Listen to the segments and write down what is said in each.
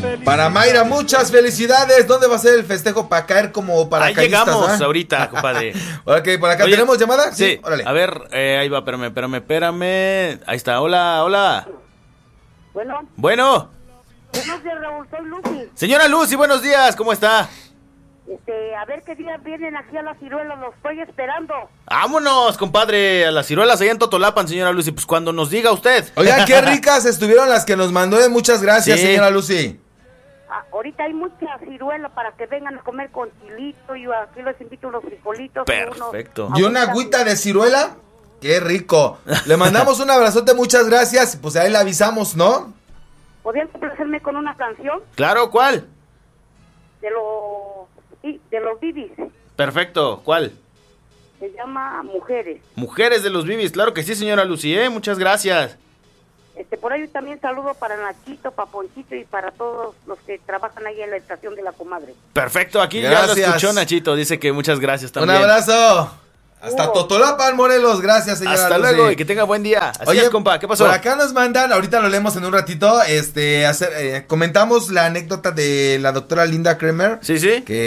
Para Mayra, muchas felicidades. ¿Dónde va a ser el festejo para caer como paracaidistas? Ahí llegamos ahorita, compadre. Ok, por acá. ¿Oye, tenemos llamada? Sí, órale. A ver, ahí va, espérame. Ahí está, hola. Bueno. Buenos días, Raúl, soy Lucy. Señora Lucy, buenos días, ¿cómo está? A ver qué día vienen aquí a la Ciruela, los estoy esperando. Vámonos, compadre, a las ciruelas allá en Totolapan, señora Lucy, pues cuando nos diga usted. Oigan, qué ricas estuvieron las que nos mandó, muchas gracias, sí, señora Lucy. Ahorita hay mucha ciruela para que vengan a comer con chilito, y aquí les invito unos frijolitos. Perfecto. ¿Y una agüita de ciruela? Qué rico. Le mandamos un abrazote, muchas gracias, pues ahí le avisamos, ¿no? ¿Podrían complacerme con una canción? Claro, ¿cuál? De los Bibis. Perfecto, ¿cuál? Se llama Mujeres. Mujeres de los Bibis, claro que sí, señora Lucy, muchas gracias. Por ahí también saludo para Nachito, para Ponchito y para todos los que trabajan ahí en la estación de la comadre. Perfecto, aquí gracias. Ya lo escuchó Nachito, dice que muchas gracias también. Un abrazo. Hasta Totolapan, Morelos, gracias, señora Hasta Lucy. Luego y que tenga buen día. Así Oye, es, compa, ¿qué pasó? Por acá nos mandan, ahorita lo leemos en un ratito, comentamos la anécdota de la doctora Linda Kremer. Sí.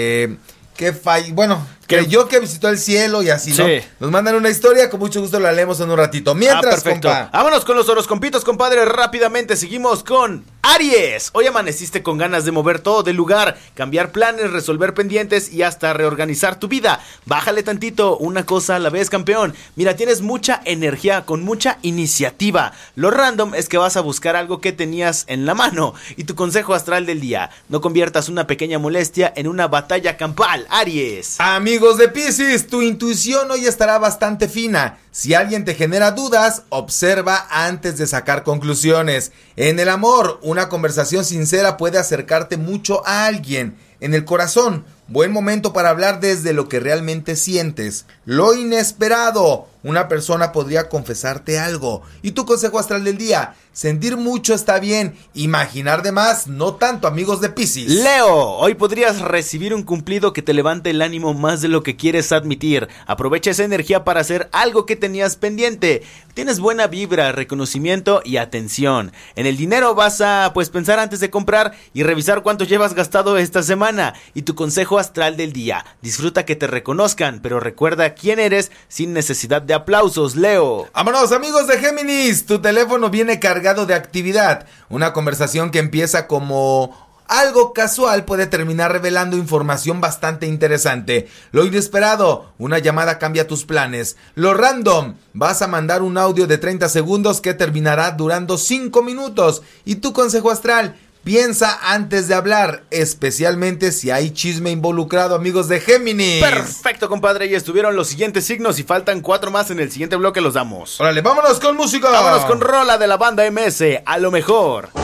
Creyó que visitó el cielo y así, ¿no? Sí. Nos mandan una historia, con mucho gusto la leemos en un ratito. Mientras, perfecto. compa. Vámonos con los horoscompitos, compadre, rápidamente. Seguimos con Aries. Hoy amaneciste con ganas de mover todo del lugar, cambiar planes, resolver pendientes y hasta reorganizar tu vida. Bájale tantito, una cosa a la vez, campeón. Mira, tienes mucha energía, con mucha iniciativa. Lo random es que vas a buscar algo que tenías en la mano. Y tu consejo astral del día: no conviertas una pequeña molestia en una batalla campal, Aries. Amigos de Piscis, tu intuición hoy estará bastante fina. Si alguien te genera dudas, observa antes de sacar conclusiones. En el amor, una conversación sincera puede acercarte mucho a alguien. En el corazón, buen momento para hablar desde lo que realmente sientes. Lo inesperado, una persona podría confesarte algo. Y tu consejo astral del día: sentir mucho está bien, imaginar de más no tanto, amigos de Piscis. Leo, hoy podrías recibir un cumplido que te levante el ánimo más de lo que quieres admitir. Aprovecha esa energía para hacer algo que tenías pendiente. Tienes buena vibra, reconocimiento y atención. En el dinero vas a pensar antes de comprar y revisar cuánto llevas gastado esta semana. Y tu consejo astral del día: disfruta que te reconozcan, pero recuerda quién eres sin necesidad de aplausos, Leo. Vámonos, amigos de Géminis, tu teléfono viene cargado de actividad. Una conversación que empieza como algo casual puede terminar revelando información bastante interesante. Lo inesperado, una llamada cambia tus planes. Lo random, vas a mandar un audio de 30 segundos que terminará durando 5 minutos. Y tu consejo astral: piensa antes de hablar, especialmente si hay chisme involucrado, amigos de Géminis. Perfecto, compadre, y estuvieron los siguientes signos y faltan 4 más. En el siguiente bloque los damos. Órale, vámonos con música. Vámonos con rola de la banda MS, A lo mejor.